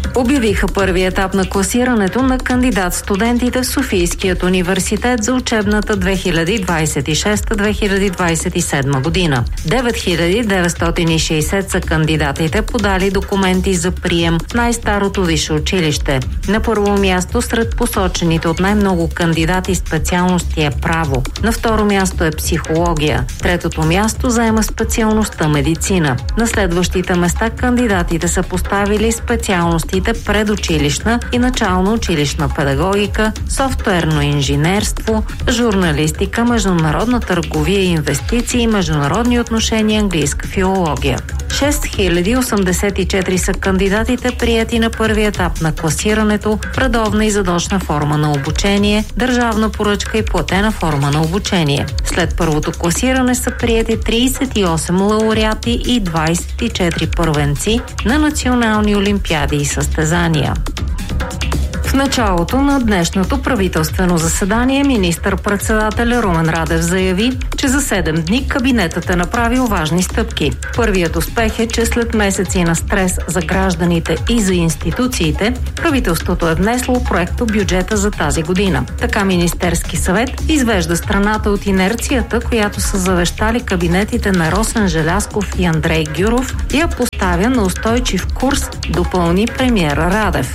обявиха първи етап на класирането на кандидат-студентите в Софийският университет за учебната 2026-2027 година. 9960 са кандидатите, подали документи за прием в най-старото висше училище. На първо място сред посочените от най-много кандидати специалности е право. На второ място е психология. Третото място заема специалността медицина. На следващите места кандидатите са поставили специалностите предучилищна и начално училищна педагогика, софтуерно инженерство, журналистика, международна търговия и инвестиции, международни отношения, английска филология. 6084 са кандидатите, приети на първи етап на класирането в редовна и задочна форма на обучение, държавна поръчка и платена форма на обучение. След първото класиране са приети 38 лауреати и 24 първенци на национални олимпиади и състезания. В началото на днешното правителствено заседание министър-председателя Румен Радев заяви, че за 7 дни кабинетът е направил важни стъпки. Първият успех е, че след месеци на стрес за гражданите и за институциите, правителството е внесло проекто бюджета за тази година. Така Министерски съвет извежда страната от инерцията, която са завещали кабинетите на Росен Желязков и Андрей Гюров, и я поставя на устойчив курс, допълни премиера Радев.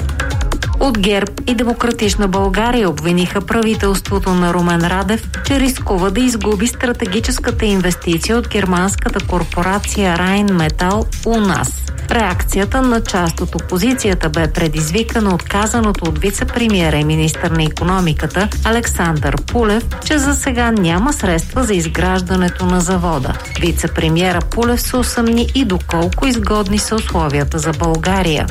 От ГЕРБ и Демократична България обвиниха правителството на Румен Радев, че рискува да изгуби стратегическата инвестиция от германската корпорация Rheinmetall у нас. Реакцията на част от опозицията бе предизвикана от казаното от вице-премиера и министър на икономиката Александър Пулев, че за сега няма средства за изграждането на завода. Вице-премиера Пулев се усъмни и доколко изгодни са условията за България.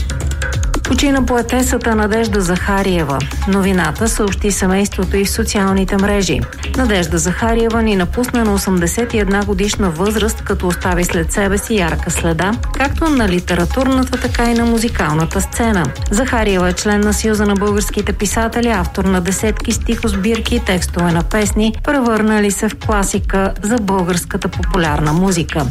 Почина поетесата Надежда Захариева. Новината съобщи семейството и в социалните мрежи. Надежда Захариева ни напусна на 81 годишна възраст, като остави след себе си ярка следа, както на литературната, така и на музикалната сцена. Захариева е член на Съюза на българските писатели, автор на десетки стихосбирки и текстове на песни, превърнали се в класика за българската популярна музика.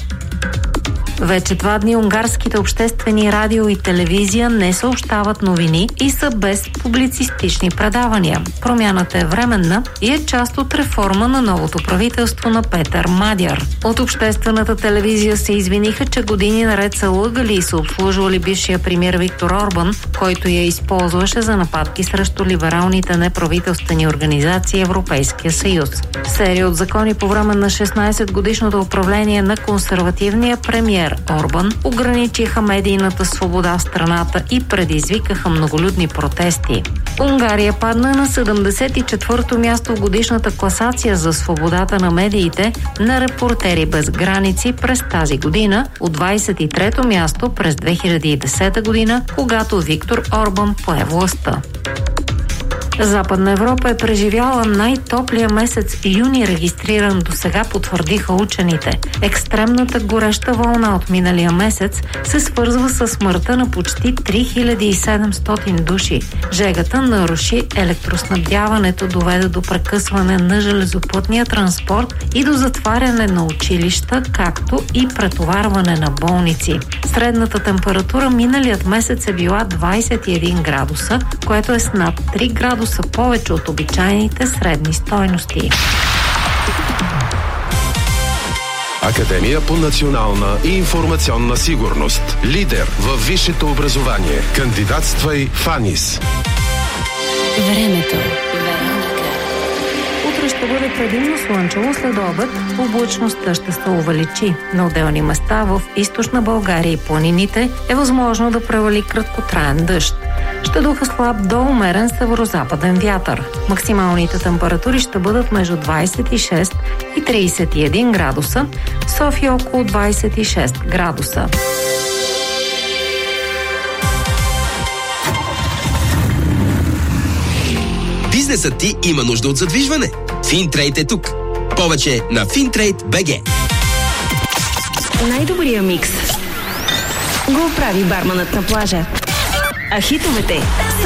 Вече 2 дни унгарските обществени радио и телевизия не съобщават новини и са без публицистични предавания. Промяната е временна и е част от реформа на новото правителство на Петър Мадяр. От обществената телевизия се извиниха, че години наред са лъгали и са обслужвали бившия премиер Виктор Орбан, който я използваше за нападки срещу либералните неправителствени организации Европейския съюз. Серия от закони по време на 16-годишното управление на консервативния премиер Орбан ограничиха медийната свобода в страната и предизвикаха многолюдни протести. Унгария падна на 74-то място в годишната класация за свободата на медиите на Репортери без граници през тази година, от 23-то място през 2010 година, когато Виктор Орбан пое властта. Западна Европа е преживяла най-топлия месец юни, регистриран досега, потвърдиха учените. Екстремната гореща вълна от миналия месец се свързва с смъртта на почти 3700 души. Жегата наруши електроснабдяването, доведе до прекъсване на железопътния транспорт и до затваряне на училища, както и претоварване на болници. Средната температура миналият месец е била 21 градуса, което е с над 3 градуса повече от обичайните средни стойности. Академия по национална и информационна сигурност. Лидер във висшето образование. Кандидатствай в АНИС. Времето. Утре ще бъде предимно слънчево, след обед облачността ще се увеличи. На отделни места в източна България и планините е възможно да превали краткотраен дъжд. Ще духа слаб до умерен северозападен вятър. Максималните температури ще бъдат между 26 и 31 градуса, София около 26 градуса. Бизнесът ти има нужда от задвижване. Финтрейд е тук. Повече на Fintrade.bg. Най-добрия микс го прави барманът на плажа. А хитовете са